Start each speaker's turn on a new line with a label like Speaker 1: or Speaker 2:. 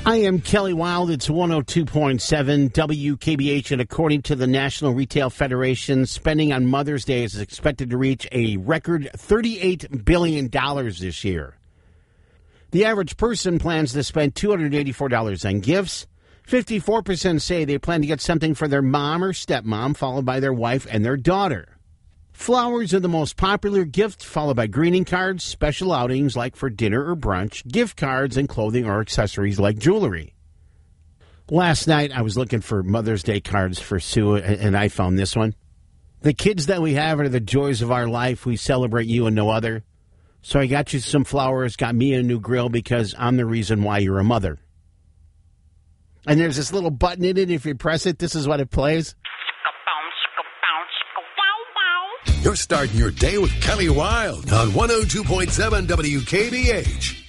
Speaker 1: I am Kelly Wild. It's 102.7 WKBH, and according to the National Retail Federation, spending on Mother's Day is expected to reach a record $38 billion this year. The average person plans to spend $284 on gifts. 54% say they plan to get something for their mom or stepmom, followed by their wife and their daughter. Flowers are the most popular gift, followed by greeting cards, special outings like for dinner or brunch, gift cards, and clothing or accessories like jewelry. Last night, I was looking for Mother's Day cards for Sue, and I found this one. The kids that we have are the joys of our life. We celebrate you and no other. So I got you some flowers, got me a new grill because I'm the reason why you're a mother. And there's this little button in it. If you press it, this is what it plays.
Speaker 2: You're starting your day with Kelly Wild on 102.7 WKBH.